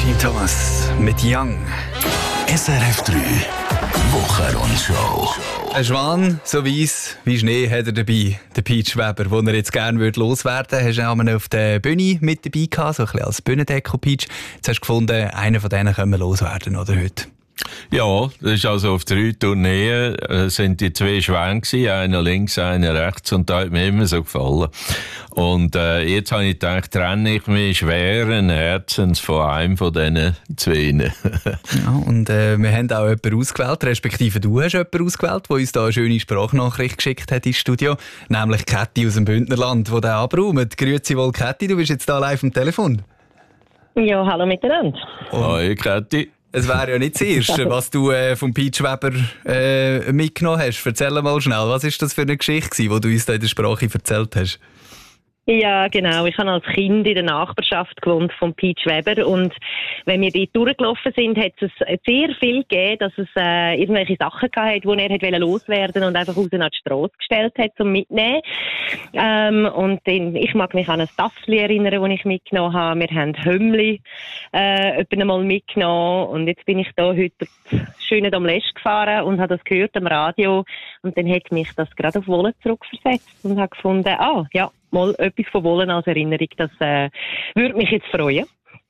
Martin Thomas mit Young. SRF 3 Wochenrundschau. Ein Schwan, so weiss wie Schnee, hat er dabei. Der Peach Weber, den er jetzt gerne loswerden würde. Hast du auch auf der Bühne mit dabei gehabt, so ein bisschen als Bühnendeko, Peach. Jetzt hast du gefunden, einer von denen können wir loswerden, oder heute? Ja, das ist also auf 3 Tourneen sind die 2 Schwäne gewesen, einer links, einer rechts, und da hat mir immer so gefallen. Und jetzt habe ich gedacht, trenne ich mich schweren Herzens von einem von diesen 2. Ja, und wir haben auch jemanden ausgewählt, respektive du hast jemanden ausgewählt, der uns da eine schöne Sprachnachricht geschickt hat ins Studio, nämlich Käthi aus dem Bündnerland, die den abräumt. Grüezi wohl, Käthi, du bist jetzt da live am Telefon. Ja, hallo miteinander. Hi, Käthi. Es wäre ja nicht das Erste, was du vom Peach Weber mitgenommen hast. Erzähl mal schnell, was war das für eine Geschichte, die du uns da in der Sprache erzählt hast? Ja, genau. Ich habe als Kind in der Nachbarschaft gewohnt von Peach Weber, und wenn wir dort durchgelaufen sind, hat es sehr viel gegeben, dass es irgendwelche Sachen gab, die er loswerden wollte und einfach raus an die Strasse gestellt hat, zum Mitnehmen. Und ich mag mich an ein Tassli erinnern, das ich mitgenommen habe. Wir haben Hömmli etwa mal mitgenommen, und jetzt bin ich da heute schön am Lesch gefahren und habe das gehört am Radio, und dann hat mich das gerade auf Wohlen zurückversetzt und habe gefunden, ja, mal etwas von Wohlen als Erinnerung, das würde mich jetzt freuen.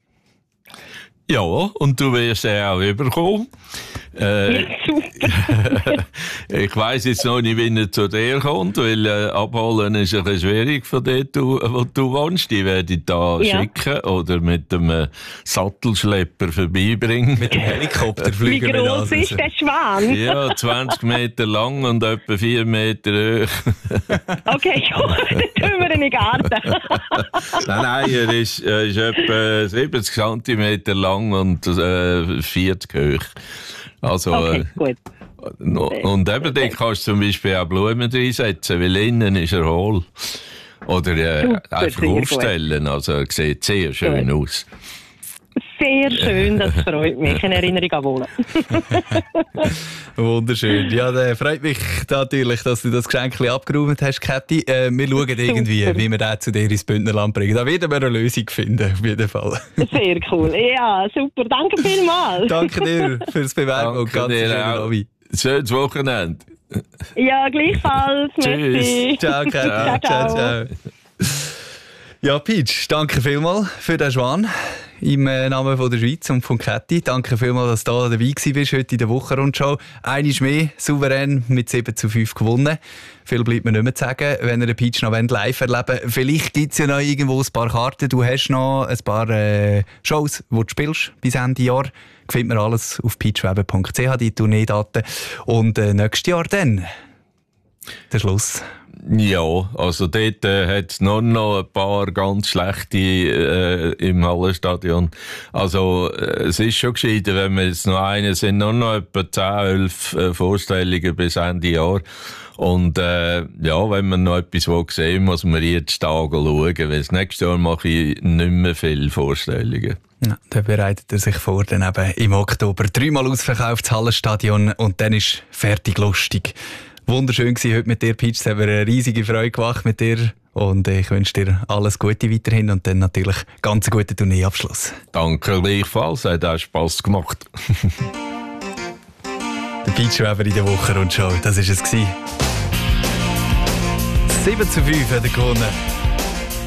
Ja, und du wirst ja auch überkommen. Ja, super. Ich weiss jetzt noch nicht, wie er zu dir kommt, weil abholen ist ein bisschen schwierig von dort, wo du wohnst. Die werde ich da schicken oder mit dem Sattelschlepper vorbeibringen. Mit dem Helikopter fliegen wir. Wie groß ist der Schwan? Ja, 20 Meter lang und etwa 4 Meter hoch. Okay, dann tun wir in den Garten. Nein, er ist etwa 70 Zentimeter lang und 40 hoch. Also, okay, gut. Und eben, da kannst du zum Beispiel auch Blumen reinsetzen, weil innen ist er hohl. Oder einfach aufstellen, also er sieht sehr schön aus. Sehr schön, das freut mich. Eine Erinnerung an Wohlen. Wunderschön. Ja, das freut mich natürlich, dass du das Geschenk abgeräumt hast, Käthi. Wir schauen irgendwie, wie wir den zu dir ins Bündnerland bringen. Da werden wir eine Lösung finden, auf jeden Fall. Sehr cool. Ja, super. Danke vielmals. Danke dir fürs Bewerben und ganz schönen Abend. Schönes Wochenende. Ja, gleichfalls. Tschüss. Ciao, Käthi. Ciao. Ja, Peach, danke vielmals für den Schwan im Namen von der Schweiz und von Käthi. Danke vielmals, dass du da dabei warst heute in der Wochenrundschau. Einmal mehr souverän mit 7:5 gewonnen. Viel bleibt mir nicht mehr zu sagen, wenn ihr den Peach noch live erleben wollt. Vielleicht gibt es ja noch irgendwo ein paar Karten. Du hast noch ein paar Shows, die du spielst bis Ende Jahr. Findet man alles auf peachweber.ch, die Tourneedaten. Und nächstes Jahr dann der Schluss. Ja, also dort hat es nur noch ein paar ganz schlechte im Hallenstadion. Also es ist schon gescheiter, wenn wir jetzt noch sind nur noch etwa 10, 11 Vorstellungen bis Ende Jahr. Und wenn man noch etwas sehen will, muss man jetzt schauen, weil das nächste Jahr mache ich nicht mehr viele Vorstellungen. Ja, da bereitet er sich vor, dann eben im Oktober 3-mal ausverkauftes Hallenstadion und dann ist fertig lustig. Wunderschön war heute mit dir, Peach. Es hat mir eine riesige Freude gemacht mit dir. Und ich wünsche dir alles Gute weiterhin und dann natürlich ganz einen guten Tourneeabschluss. Danke gleichfalls, hat auch Spass gemacht. Der Peach Weber in der Wochenrundschau, das war es. 7:5 hat er gewonnen.